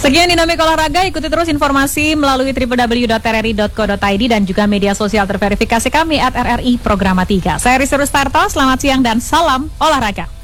Sekian Dinamik Olahraga, ikuti terus informasi melalui www.rri.co.id dan juga media sosial terverifikasi kami @RRI Programa 3. Saya Rizky Rustarto, selamat siang dan salam olahraga.